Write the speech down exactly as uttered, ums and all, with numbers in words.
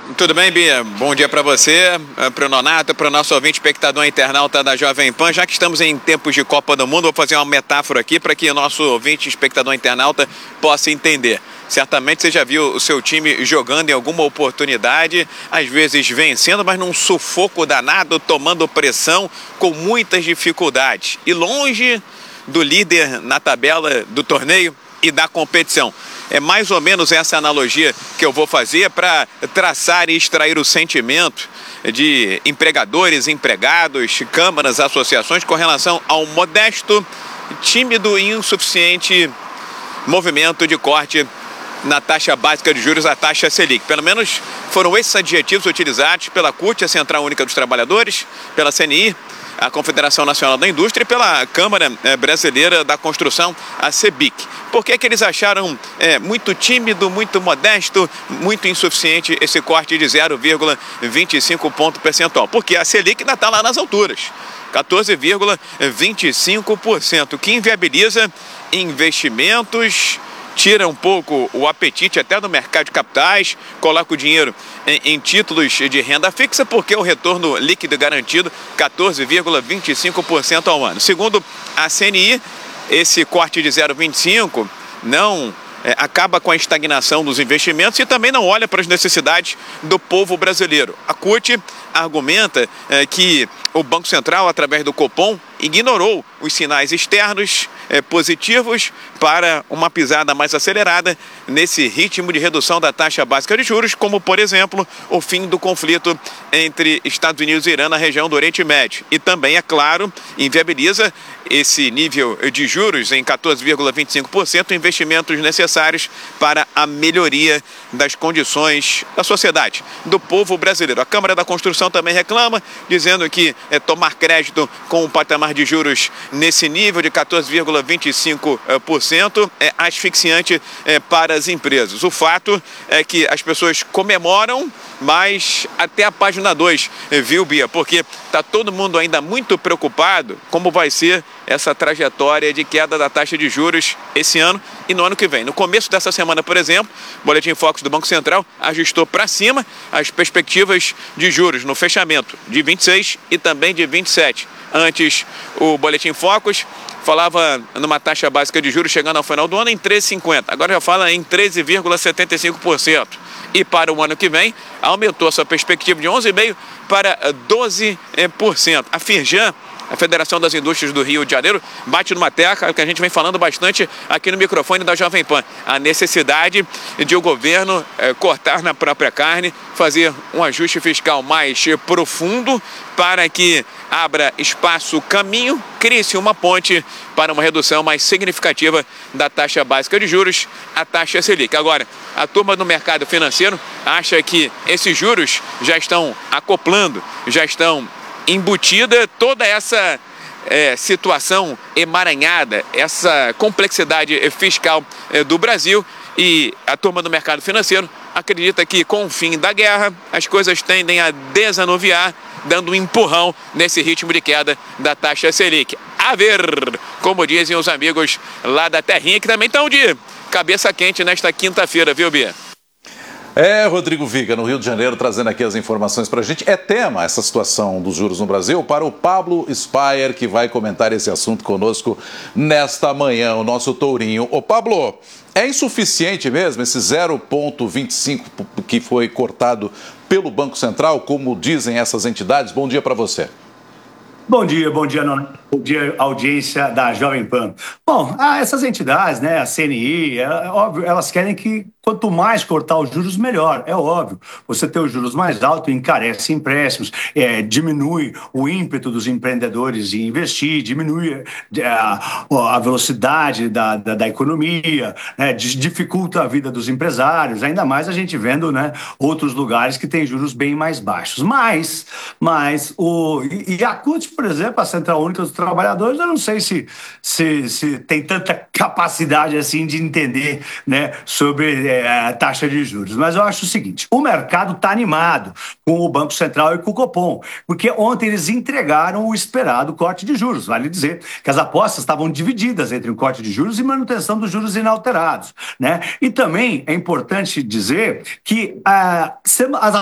Tudo bem, Bia? Bom dia para você, para o Nonato, para o nosso ouvinte, espectador internauta da Jovem Pan. Já que estamos em tempos de Copa do Mundo, vou fazer uma metáfora aqui para que o nosso ouvinte, espectador internauta, possa entender. Certamente você já viu o seu time jogando em alguma oportunidade, às vezes vencendo, mas num sufoco danado, tomando pressão, com muitas dificuldades. E longe do líder na tabela do torneio e da competição. É mais ou menos essa analogia que eu vou fazer para traçar e extrair o sentimento de empregadores, empregados, câmaras, associações com relação ao modesto, tímido e insuficiente movimento de corte na taxa básica de juros, a taxa Selic. Pelo menos foram esses adjetivos utilizados pela C U T, a Central Única dos Trabalhadores, pela C N I, a Confederação Nacional da Indústria, e pela Câmara Brasileira da Construção, a CEBIC. Por que que eles acharam é, muito tímido, muito modesto, muito insuficiente esse corte de zero vírgula vinte e cinco ponto percentual? Porque a Selic ainda está lá nas alturas, quatorze vírgula vinte e cinco por cento, que inviabiliza investimentos, tira um pouco o apetite até do mercado de capitais, coloca o dinheiro em, em títulos de renda fixa, porque o retorno líquido garantido quatorze vírgula vinte e cinco por cento ao ano. Segundo a C N I, esse corte de zero vírgula vinte e cinco não é, acaba com a estagnação dos investimentos e também não olha para as necessidades do povo brasileiro. A C U T argumenta é, que o Banco Central, através do Copom, ignorou os sinais externos eh, positivos para uma pisada mais acelerada nesse ritmo de redução da taxa básica de juros, como, por exemplo, o fim do conflito entre Estados Unidos e Irã na região do Oriente Médio. E também, é claro, inviabiliza esse nível de juros em quatorze vírgula vinte e cinco por cento, investimentos necessários para a melhoria das condições da sociedade, do povo brasileiro. A Câmara da Construção também reclama, dizendo que é, tomar crédito com um patamar de juros nesse nível de quatorze vírgula vinte e cinco por cento é asfixiante é, para as empresas. O fato é que as pessoas comemoram, mas até a página dois, viu, Bia? Porque está todo mundo ainda muito preocupado como vai ser essa trajetória de queda da taxa de juros esse ano e no ano que vem. No começo dessa semana, por exemplo, o Boletim Focus do Banco Central ajustou para cima as perspectivas de juros no fechamento de vinte e seis e também de vinte e sete. Antes, o Boletim Focus falava numa taxa básica de juros chegando ao final do ano em treze vírgula cinquenta. Agora já fala em treze vírgula setenta e cinco por cento. E para o ano que vem, aumentou a sua perspectiva de onze vírgula cinco por cento para doze por cento. A Firjan, a Federação das Indústrias do Rio de Janeiro, bate numa tecla que a gente vem falando bastante aqui no microfone da Jovem Pan. A necessidade de o governo eh, cortar na própria carne, fazer um ajuste fiscal mais profundo para que abra espaço, caminho, crie-se uma ponte para uma redução mais significativa da taxa básica de juros, a taxa Selic. Agora, a turma do mercado financeiro acha que esses juros já estão acoplando, já estão embutida toda essa é, situação emaranhada, essa complexidade fiscal é, do Brasil, e a turma do mercado financeiro acredita que com o fim da guerra as coisas tendem a desanuviar, dando um empurrão nesse ritmo de queda da taxa Selic. A ver, como dizem os amigos lá da terrinha, que também estão de cabeça quente nesta quinta-feira, viu, Bia? É, Rodrigo Viga, no Rio de Janeiro, trazendo aqui as informações para a gente. É tema essa situação dos juros no Brasil para o Pablo Spaier, que vai comentar esse assunto conosco nesta manhã, o nosso tourinho. Ô Pablo, é insuficiente mesmo esse zero vírgula vinte e cinco que foi cortado pelo Banco Central, como dizem essas entidades? Bom dia para você. Bom dia, bom dia, bom dia, audiência da Jovem Pan. Bom, essas entidades, né, a C N I, é, é óbvio, elas querem que quanto mais cortar os juros, melhor, é óbvio. Você ter os juros mais altos encarece empréstimos, é, diminui o ímpeto dos empreendedores em investir, diminui é, a, a velocidade da, da, da economia, né, dificulta a vida dos empresários, ainda mais a gente vendo, né, outros lugares que têm juros bem mais baixos. Mas, mas o, e, e a C U T, por exemplo, a Central Única dos Trabalhadores, eu não sei se, se, se tem tanta capacidade assim de entender, né, sobre é, a taxa de juros. Mas eu acho o seguinte, o mercado está animado com o Banco Central e com o Copom, porque ontem eles entregaram o esperado corte de juros. Vale dizer que as apostas estavam divididas entre o corte de juros e manutenção dos juros inalterados, né? E também é importante dizer que ah, as